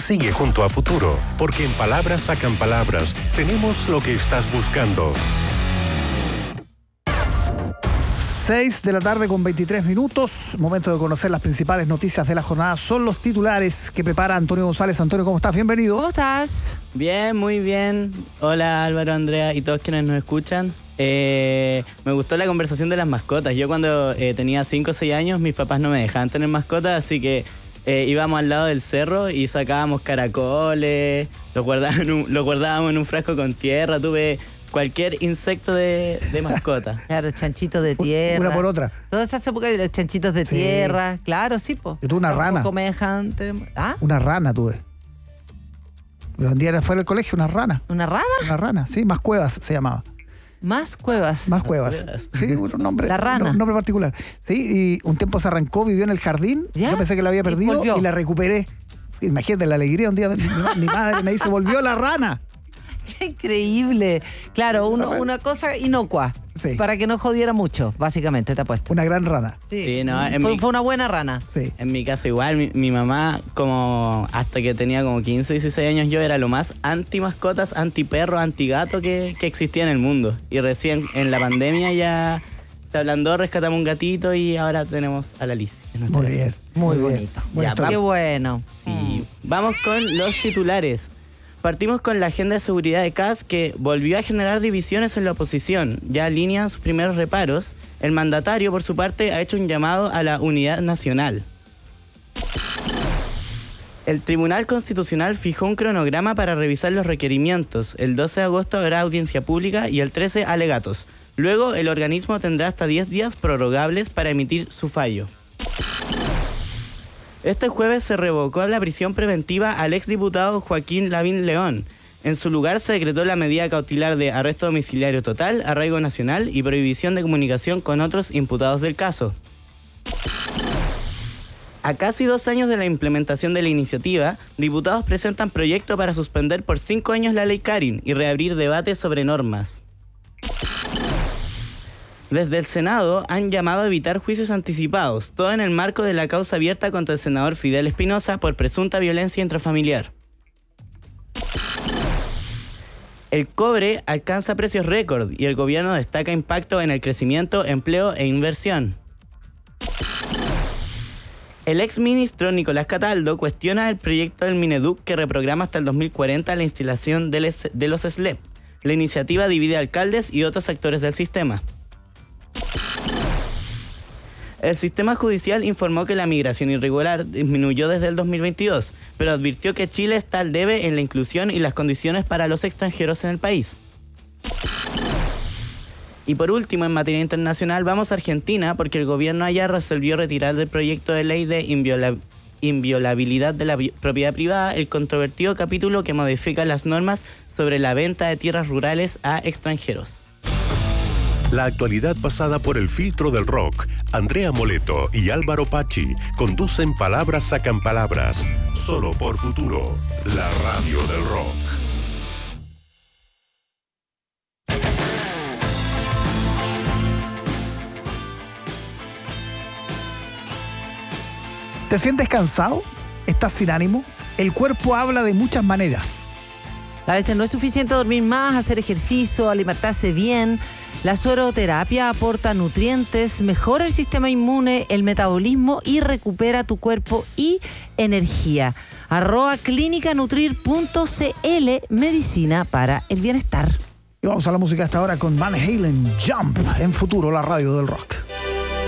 Sigue junto a Futuro, porque en Palabras Sacan Palabras tenemos lo que estás buscando. 6:23 a.m. Momento de conocer las principales noticias de la jornada. Son los titulares que prepara Antonio González. Antonio, ¿cómo estás? Bienvenido. ¿Cómo estás? Bien, muy bien. Hola Álvaro, Andrea y todos quienes nos escuchan. Me gustó la conversación de las mascotas. Yo cuando tenía 5 o 6 años, mis papás no me dejaban tener mascotas, así que íbamos al lado del cerro y sacábamos caracoles, los guardábamos en un frasco con tierra. Tuve cualquier insecto de mascota. Claro, chanchitos de tierra. Una por otra. Todas esas épocas de los chanchitos de tierra. Claro, sí, po. Y tú una rana. ¿Ah? Una rana tuve. Un día fuera del colegio, una rana. ¿Una rana? Una rana, sí, Más Cuevas se llamaba. Más cuevas. Más cuevas. Sí, un nombre. La rana. Un nombre particular. Sí, y un tiempo se arrancó, vivió en el jardín. ¿Ya? Yo pensé que la había perdido y la recuperé. Imagínate la alegría. Un día mi madre me dice, volvió la rana. ¡Qué increíble! Claro, una cosa inocua. Sí. Para que no jodiera mucho, básicamente, te apuesto. Una gran rana. Sí, no, fue una buena rana. Sí. En mi caso igual, mi mamá, como hasta que tenía como 15, 16 años, yo era lo más anti mascotas, anti perro, anti gato que existía en el mundo. Y recién en la pandemia ya se ablandó, rescatamos un gatito y ahora tenemos a la Liz. Muy bien. Muy bonito. Qué bueno. Sí. Vamos con los titulares. Partimos con la agenda de seguridad de CAS, que volvió a generar divisiones en la oposición. Ya alinean sus primeros reparos. El mandatario, por su parte, ha hecho un llamado a la unidad nacional. El Tribunal Constitucional fijó un cronograma para revisar los requerimientos. El 12 de agosto habrá audiencia pública y el 13 alegatos. Luego, el organismo tendrá hasta 10 días prorrogables para emitir su fallo. Este jueves se revocó la prisión preventiva al exdiputado Joaquín Lavín León. En su lugar se decretó la medida cautelar de arresto domiciliario total, arraigo nacional y prohibición de comunicación con otros imputados del caso. A casi 2 años de la implementación de la iniciativa, diputados presentan proyecto para suspender por 5 años la ley Karin y reabrir debates sobre normas. Desde el Senado han llamado a evitar juicios anticipados, todo en el marco de la causa abierta contra el senador Fidel Espinosa por presunta violencia intrafamiliar. El cobre alcanza precios récord y el gobierno destaca impacto en el crecimiento, empleo e inversión. El exministro Nicolás Cataldo cuestiona el proyecto del Mineduc que reprograma hasta el 2040 la instalación de los SLEP. La iniciativa divide alcaldes y otros actores del sistema. El sistema judicial informó que la migración irregular disminuyó desde el 2022, pero advirtió que Chile está al debe en la inclusión y las condiciones para los extranjeros en el país. Y por último, en materia internacional, vamos a Argentina porque el gobierno allá resolvió retirar del proyecto de ley de inviolabilidad de la propiedad privada el controvertido capítulo que modifica las normas sobre la venta de tierras rurales a extranjeros. La actualidad pasada por el filtro del rock. Andrea Moleto y Álvaro Pachi conducen Palabras Sacan Palabras. Solo por Futuro, la radio del rock. ¿Te sientes cansado? ¿Estás sin ánimo? El cuerpo habla de muchas maneras. A veces no es suficiente dormir más, hacer ejercicio, alimentarse bien. La sueroterapia aporta nutrientes, mejora el sistema inmune, el metabolismo y recupera tu cuerpo y energía. @clinicanutrir.cl, medicina para el bienestar. Y vamos a la música hasta ahora con Van Halen, Jump, en Futuro, la radio del rock.